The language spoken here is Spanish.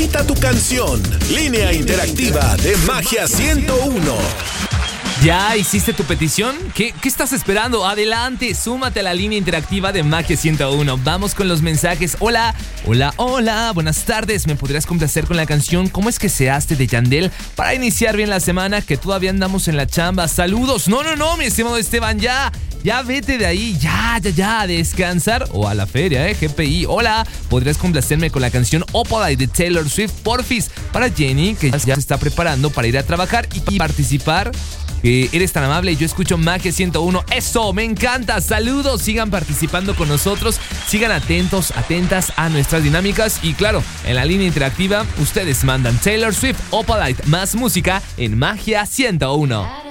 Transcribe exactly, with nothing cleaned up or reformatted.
Solicita tu canción. Línea interactiva de Magia ciento uno. ¿Ya hiciste tu petición? ¿Qué, ¿Qué estás esperando? Adelante, súmate a la línea interactiva de Magia ciento uno. Vamos con los mensajes. Hola, hola, hola, buenas tardes. ¿Me podrías complacer con la canción ¿Cómo es que se hace de Yandel? Para iniciar bien la semana, que todavía andamos en la chamba. Saludos. No, no, no, mi estimado Esteban, ya. Ya vete de ahí, ya, ya, ya, a descansar o a la feria, eh, G P I. Hola, ¿podrías complacerme con la canción Opalite de Taylor Swift, porfis? Para Jenny, que ya se está preparando para ir a trabajar y participar. Que eres tan amable, yo escucho Magia ciento uno. ¡Eso! ¡Me encanta! ¡Saludos! Sigan participando con nosotros. Sigan atentos, atentas a nuestras dinámicas. Y claro, en la línea interactiva, ustedes mandan Taylor Swift, Opalite, más música en Magia ciento uno.